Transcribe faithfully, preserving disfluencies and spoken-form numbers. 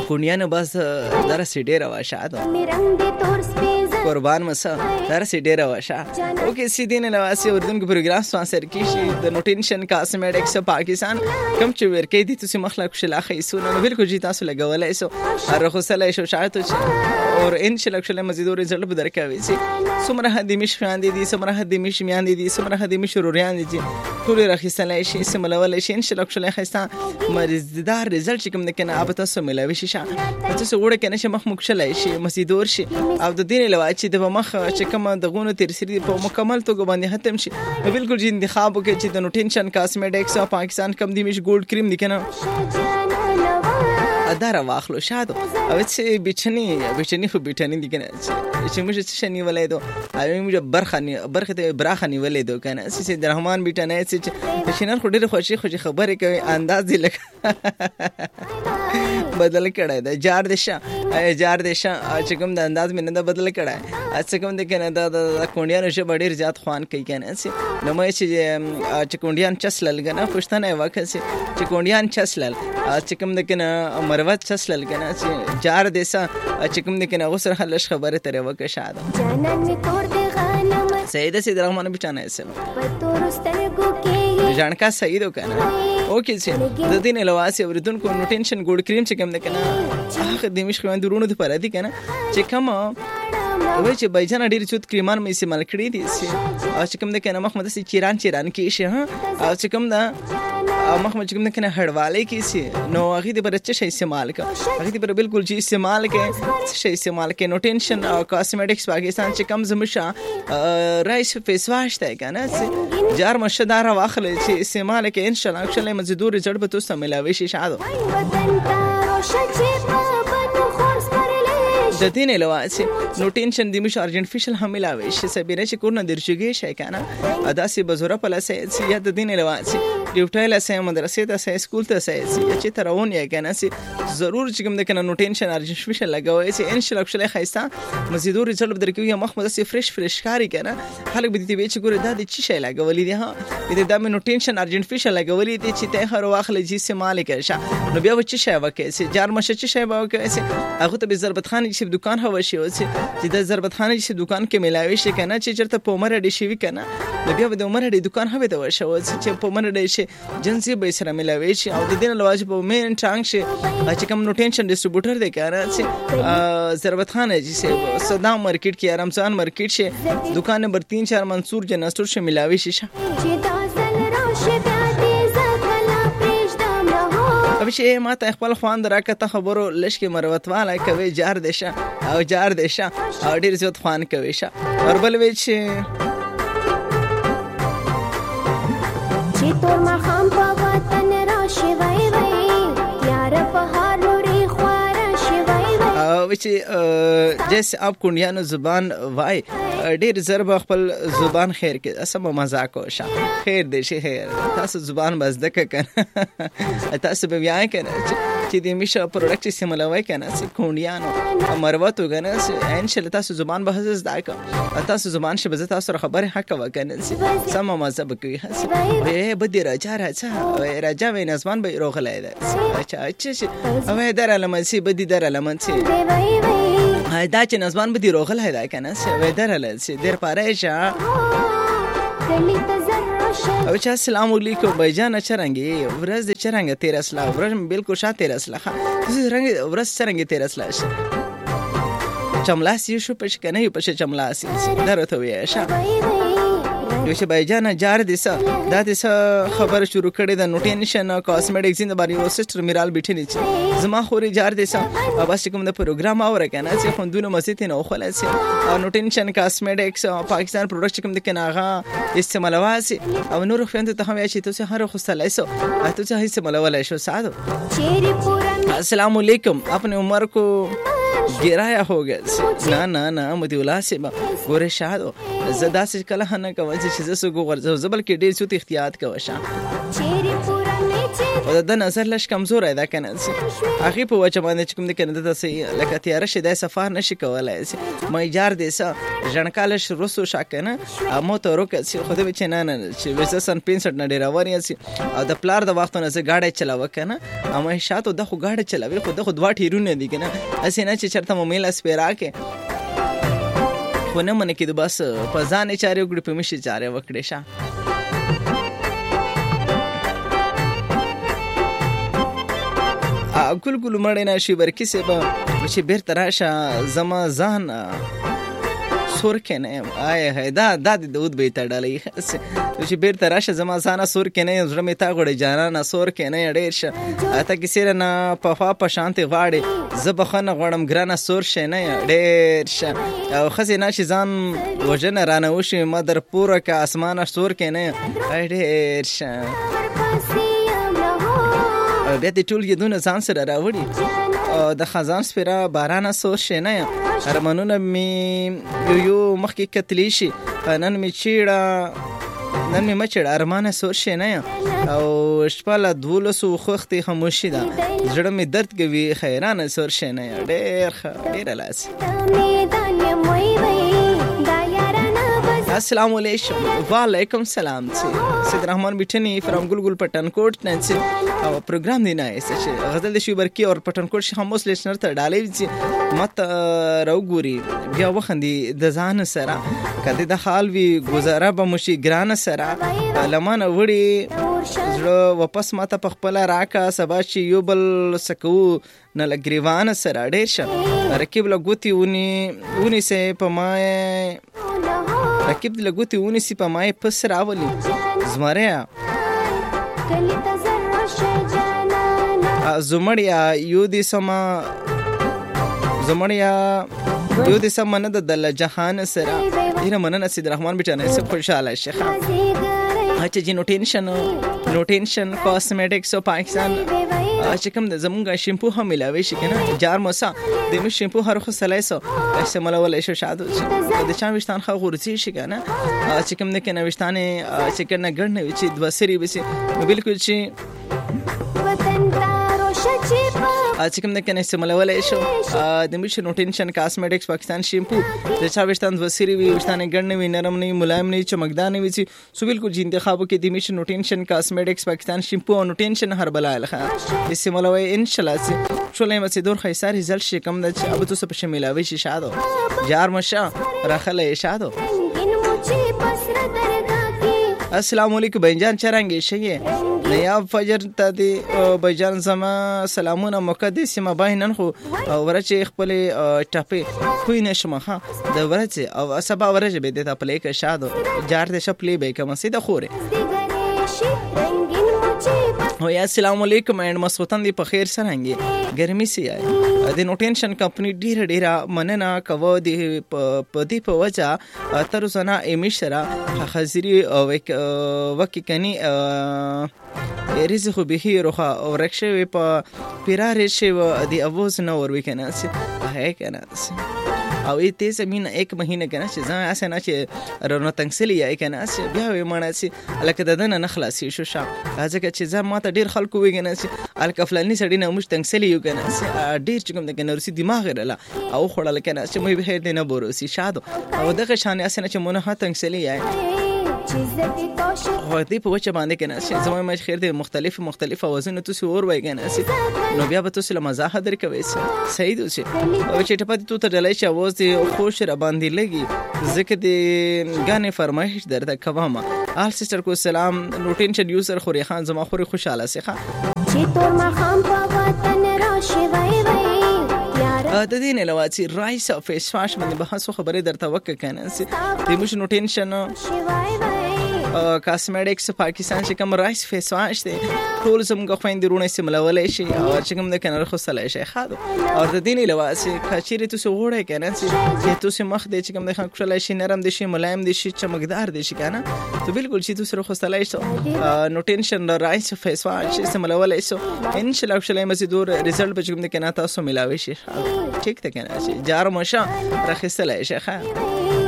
کونیانو بس در سیډه روا شاده قربان مسا در سیډه روا شا او کې سیدین لواسي اردن کو پروګرام سپانسر کی شي د نوټینشن کاسمیټکس پاکستان کم چې ورکې دي تاسو مخلق شلا خیسونه نو بالکل جی تاسو لګولای سو ارخو سره شو شاعت اور ان شلک شله مزید رزلټ به درکوي سي سمره هدي مش فان دي سمره هدي مش میان دي سمره هدي مش روريان دي ټول راخیسلای شي سملول شي ان شلک شله خيستا مزیدار رزلټ کوم نه کنه اب تاسو ملوي شي شا تاسو وړه کنه شي مخ مخشلای شي مزیدور شي او د دین لوا چې د مخ چې کوم د غونو تیر سری په مکمل توګه باندې ختم شي بالکل جی انتخاب وکړي چې د نوټینشن کاسمیټکس او پاکستان کم دی مش ګولډ کریم دي کنه اداره واخلو شادو او چې بچنی بچنی خو بچنی دي کنه چې موږ څه شنی ولیدو او موږ برخنی برخه ته برخنی ولیدو کنه چې د رحمان بچنی چې شینن خو ډېر خوشي خوشي خبره کوي انداز دی لکه بدل کړه دا جار دیشا جار دیشا چې کوم د انداز مینه دا بدل کړه چې کوم د کنه دا د کونډیانو شه ډېر زیات خوان کوي کنه نو مې چې چې کونډیان چسلل کنه پښتنه وکړي چې کونډیان چسلل چې کوم د کنه مروت چسلل کنه چې جار دیسا چې کوم د کنه غسر حلش خبره تر وکړه شاده جنن می کور دی غنم سید سید رحمان بچانه سه جانکا سید وکنه اوکې چې د دین لواسي اوردون کو نوټینشن ګوډ کریم چې کوم د کنه هغه د مش خوان درونو د پردي کنه چې کوم وای چې بایجان ډیر چوت کریمان مې استعمال کړی دي او چې کوم د کنه مخ مده سي چیران چیران کې شي ها او چې کوم دا مخ مې کوم د کنه هړواله کې سي نو هغه د برچ شي استعمال کا هغه د بالکل جی استعمال کې شي استعمال کې نوټینشن او کاسمیټکس پاکستان چې کم زمشا رایس فیس واش ته کنه جار مشدار واخل چې استعمال کې ان شاء الله ان شاء الله مزدور رزلټ به تاسو ملاوي شي شادو د دین لواسي نوټینشن د مش ارجنټ هم ملاوي شي سبيره چې کورن درشګي شي کنه ادا سي بزوره پلاسه سي د دین لواسي ډیوټایل سه مدرسې ته سه سکول ته سه چې ترون یې کنه سي ضرور چې کوم د کنه نوټینشن ارجنټ لګوي سي ان شاء الله شله خيستا مزیدور رزلټ درکوي محمد سي فريش فريش کاری کنه خلک به دې چې ګوره دا د چی شي لګولې دي ها دې د نوټینشن ارجنټ لګولې دي چې ته هر واخل جی سي مالک شه نو بیا و چی شي وکي سي جار مشه چی شي وکي سي هغه ته به ضربت خان چې دکان هوا شي او چې د ضربت خان چې دکان کې ملاوي شي کنه چې چرته په عمر ډي شي کنه نو بیا د عمر ډي دکان هوا ته وشو چې په عمر ډي شي جنسي به سره ملاوي شي او د دین لواج په مین ټانګ شي چې کوم نوټینشن ډیسټریبیوټر دی کار چې ضربت خان چې صدام مارکیټ کې رمضان مارکیټ شي دکان نمبر تین چار منصور جنستور شي ملاوي شي اب شي ما ته خپل خوان دراکته خبرو لشکې مروتواله کوي جار دیشه او جار دیشه او ډیر زیات خوان کوي شه وربل وی چې چې تور ما خام په وطن را شي وای وای یار په هر لوري خوار شي وای وای او چې جیسے آپ کونډیانو زبان وای ډیر ضرب خپل زبان خیر کې اسم مزاق او شا خیر دې شي خیر تاسو زبان بزدک کنه تاسو به بیا کنه چې دې میشه پروډکټ سیملوي کنه سې کونډیانو مروتو کنه سې ان شاء الله تاسو زبان به حساس داکا تاسو زبان شه به تاسو خبره حق وکنه سې سم مزه کوي هسه به دې راځه راځه راځه وې نسبان به روغلای ده اچھا اچھا او در علمنسي به دې در علمنسي دا چې نسبان به دې روغل هدا کنه سې درل سې در پاره شه او چې السلام علیکم بایجان چرنګي ورځ دې چرنګ تیر اسلا ورځ بالکل شاته تیر اسلا تاسو رنګ ورځ چرنګ تیر اسلا چملاسی شو پښ کنه یو پښ چملاسی درته وې شه یو چې بایجان جار دیسا دا دیسا خبر شروع کړي د نوټینشن کاسمیټکس د باري او سسټر میرال بیٹنی چې زما خوري جار دیسا بس کوم د پروګرام اور کنه چې خوندونه مسیت نه خلاص نوټینشن کاسمیټکس پاکستان پروډکټ کوم د کناغه استعمالواسي او نور خوند ته هم چې تاسو هر خو سلایسو تاسو هیڅ ملول شو ساده السلام علیکم اپنے عمر کو ګرایا هو گیا نه نه نه مدي ولاسه ګوره شادو زدا سې کله نه کوي چې زسو ګور زبل کې ډېر څه احتیاط کوي شه او د نظر لږ کمزور ده کنه هغه په وجه باندې کوم د کنه د تاسې لکه تیار شه د سفر نشي کولای سي مې جار دې سا ژنکال شروسو شاکنه مو ته روکه سي خو دې چې نه نه چې وسسن پنځه نه ډیر وری سي او د پلار د وختونه زه گاډي چلاو کنه اما شاته د خو گاډي چلاوي خو د خو دوا ټیرونه دي کنه اسې نه چې چرته مو میل اسپیرا کې خو نه من کې د بس په ځان چاري وګړي په مشي چاري وکړې شه ا ګل ګل مړ نه شي ورکی سه به چې بیرته راشه زما ځان سور کې نه آی هدا د دود به تړلې چې بیرته راشه زما ځان سور کې نه زړه می تا غړې جانا نه سور کې نه ډېر شه اته کې سره نه په فا په شانتي غواړي زبخنه غړم ګرانه سور شه نه ډېر شه او خزینه چې ځان وجنه رانه وشي مدر پوره کا اسمانه سور کې نه ډېر شه بیا دې ټول یې دونه ځان سره راوړي د خزان سپیره بارانه سور شي نه ارمانونه می یو یو مخکې کتلی شي نن می چیړه نن می مچړه ارمانه سور شي نه او شپاله دولسو خوختي خاموشي ده زړه می درد کوي خیرانه سور شي نه ډېر ډېر لاس السلام علیکم وعلیکم السلام سید رحمان بیٹنی فرام گلگل پٹنکوٹ ننسی او پروگرام دی نه است چې غزل د شی برکی او پټنکوټ شي هم وسلیشنر ته ډالې چې مت راوګوري بیا وخندي د ځان سره کله د حال وی گزاره به مشي ګران سره لمانه وړي زړه واپس ماته په خپل راکا سبا چې یو بل سکو نه لګریوان سره ډېر شه رکیب لګوتی ونی ونی سه په ما رکیب لګوتی ونی سه په ما پس راولي زمریا زمړیا یو دې سما زمړیا یو دې سما نه د جهان سره ډیر مننه سید رحمان بیٹانه سب خوشاله شيخ اچھا جی نو ټینشن نو ټینشن کاسمیټکس او پاکستان چې کوم د زمونږ شیمپو هم ملاوي شي کنه جار موسا د می شیمپو هر خو سلایسو استعمال ولې شو شادو د چا وشتان خو غورځي شي کنه چې کوم نه کنه وشتانه چې کنه ګړنه وي چې د وسري وسی بالکل چې چې کوم نه کنه استعمال ولې شو د می شنو ټینشن کاسمیټکس پاکستان شیمپو د چا وشتان وسري وي وشتانه ګړنه وي نرم نه ملایم نه چمکدار نه وي سو بالکل چې انتخاب کې د می شنو ټینشن کاسمیټکس پاکستان شیمپو او ټینشن هربلا الخه استعمال وي ان شاء الله سي شولې مسیدور خیسار رزلټ شي کوم د چې اب تو سب شي ملاوي شي شادو جار مشا راخله شادو السلام علیکم بنجان چرنګ شي نیاب فجر ته دی بجان زما سلامونه مقدس ما باینن خو ورچه خپل ټاپه خو نه شمه ها د ورچه او سبا ورچه به د خپل کې شادو جار د شپلې به کوم سي د خوره او یا السلام علیکم اینڈ مسوتن دی په خیر سرانګي ګرمي سي آی د نو ټینشن کمپنی ډیر ډیر مننه کوو دی په دی په وجه تر زنا امیشرا حاضری او وکي کني رزق به روخه او رکشه په پیراره شی و دی اووز نو ور وکنه سي هه کنه او ای تیز مین یک مهینه کنه چې ځان اسنه چې رونو تنگسلی یا کنه چې بیا وې مانه چې الکه ددن نه خلاصي شو شا ځکه چې ځم ماته ډیر خلکو وې کنه چې الکه فلانی سړی نه مش تنگسلی یو کنه چې ډیر چې کوم د کنه رسي دماغ رلا او خړل کنه چې مې به دې نه بوروسی شادو او دغه شان اسنه چې مونږه ها تنگسلی یا خو دې په وجه باندې کنه چې زموږ مې خیر دې مختلف مختلف اوازونه تاسو اور وای کنه چې نو بیا به تاسو له مزاح درکوي صحیح دوی او چې ټپه ته ته ډلای چې اواز دې خوش را باندې لګي ځکه دې غانې فرمایش درته کوم آل سیستر کو سلام نو ټینشن یوزر خوري خان زما خوري خوشاله سي ښه چې تور ما خام په وطن راشي وای وای د دې نه لواتي رایس او فیس واش باندې بحث خبرې درته وکړه کنه چې دې مش نو ټینشن کاسمیټکس پاکستان چې کوم رایس فیس واش دی ټول زموږ خويندې رونه سیملولې شي او چې کوم د کنه خو سلای شي خاطر او د دې نه لواسي کچېری تاسو وړه کنه چې تاسو مخ دې چې کوم د خان خوشاله شي نرم دي شي ملایم دي شي چمکدار دي شي کنه ته بالکل چې تاسو خو سلای شي نو ټینشن رایس فیس واش سیملولې شو ان شاء الله خوشاله مزیدور ریزلټ به کوم د کنه تاسو ملاوي شي ٹھیک ته کنه جار مشه راخصله شي ښه